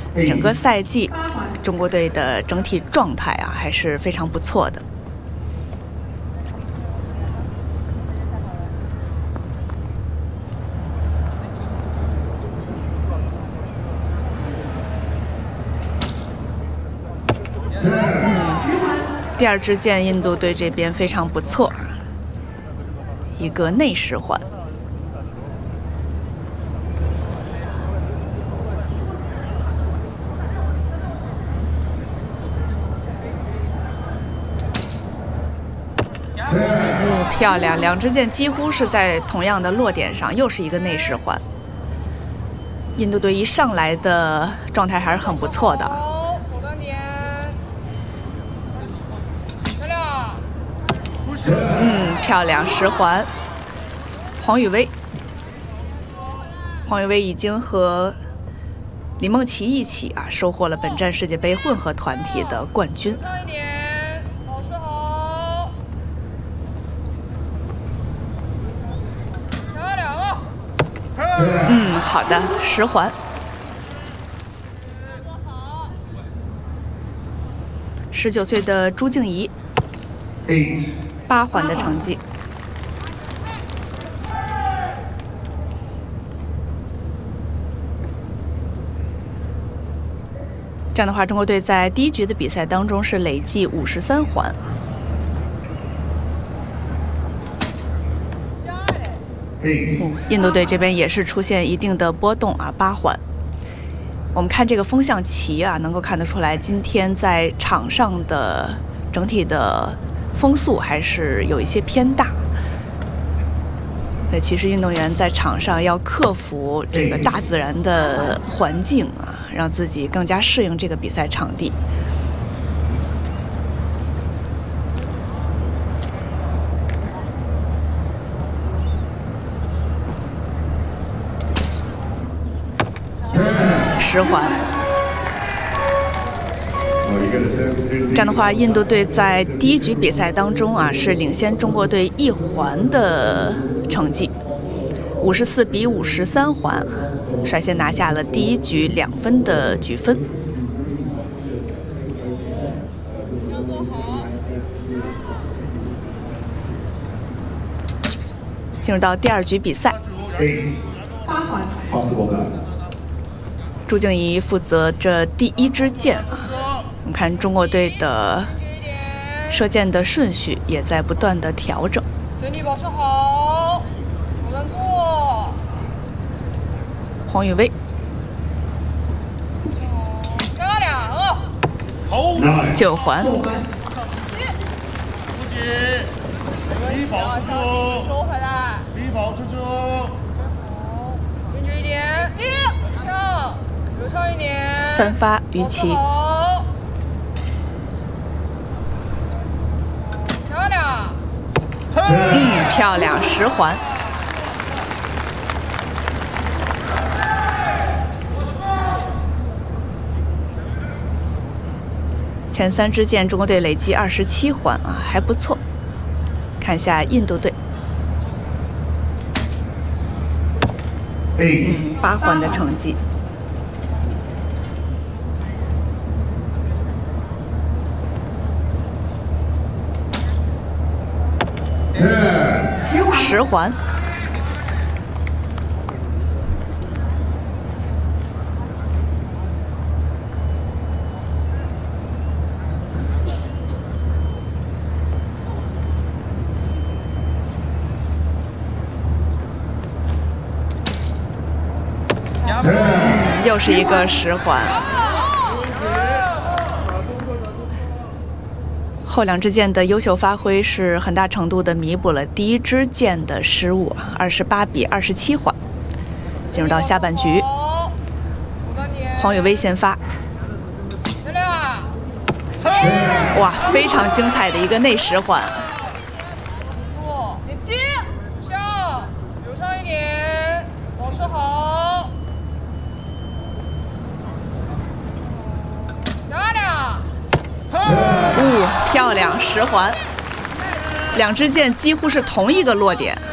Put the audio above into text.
整个赛季中国队的整体状态啊还是非常不错的。第二支箭，印度队这边非常不错，一个内十环。漂亮，两支箭几乎是在同样的落点上，又是一个内十环。印度队一上来的状态还是很不错的。漂亮，十环。黄宇威已经和李梦琪一起啊收获了本站世界杯混合团体的冠军。好的，十环。19岁的朱静怡，8环的成绩。这样的话，中国队在第一局的比赛当中是累计53环。印度队这边也是出现一定的波动啊，8环。我们看这个风向旗啊，能够看得出来，今天在场上的整体的风速还是有一些偏大。其实运动员在场上要克服这个大自然的环境啊，让自己更加适应这个比赛场地。10环。这样的话，印度队在第一局比赛当中啊，是领先中国队1环的成绩，54比53环，率先拿下了第一局2分的局分。进入到第二局比赛。朱静怡负责这第一支箭啊。我们看中国队的射箭的顺序也在不断的调整。 整体保持好，不能做。 黄宇威。 加2个。 9环。 不急，低保出去，收回来。低保出去。好，坚决一点，上，流畅一点。 3发于齐。漂亮，10环。前3支箭，中国队累计27环啊，还不错。看一下印度队，8环的成绩。10环。又是一个10环。后2支箭的优秀发挥是很大程度的弥补了第一支箭的失误，28比27环。进入到下半局，黄宇威先发。哇，非常精彩的一个内10环。 上，流畅一点，保持好。 漂亮，10环。2支箭几乎是同一个落点。